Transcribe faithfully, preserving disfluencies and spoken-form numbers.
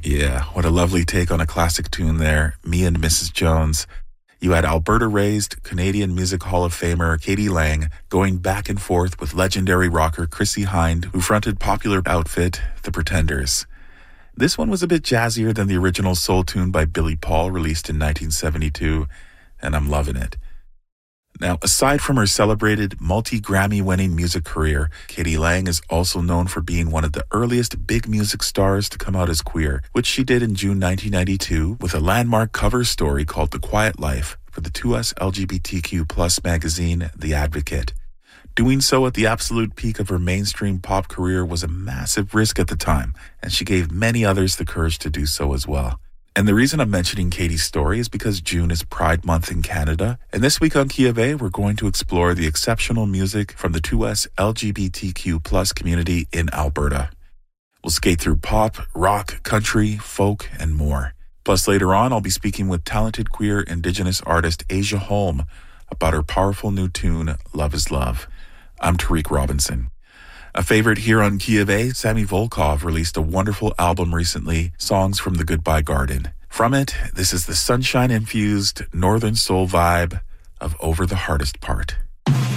Yeah, what a lovely take on a classic tune there. Me and Missus Jones. You had Alberta-raised Canadian Music Hall of Famer k.d. lang going back and forth with legendary rocker Chrissie Hynde, who fronted popular outfit The Pretenders. This one was a bit jazzier than the original soul tune by Billy Paul, released in nineteen seventy-two, and I'm loving it. Now, aside from her celebrated multi-Grammy-winning music career, k.d. lang is also known for being one of the earliest big music stars to come out as queer, which she did in June nineteen ninety-two with a landmark cover story called The Quiet Life for the two S L G B T Q plus magazine, The Advocate. Doing so at the absolute peak of her mainstream pop career was a massive risk at the time, and she gave many others the courage to do so as well. And the reason I'm mentioning k.d.'s story is because June is Pride Month in Canada, and this week on Kia V, we're going to explore the exceptional music from the two S L G B T Q plus community in Alberta. We'll skate through pop, rock, country, folk, and more. Plus, later on, I'll be speaking with talented queer Indigenous artist Asia Holm about her powerful new tune, Love is Love. I'm Tariq Robinson. A favorite here on Kia V, Sammy Volkov released a wonderful album recently, Songs from the Goodbye Garden. From it, this is the sunshine-infused northern soul vibe of Over the Hardest Part.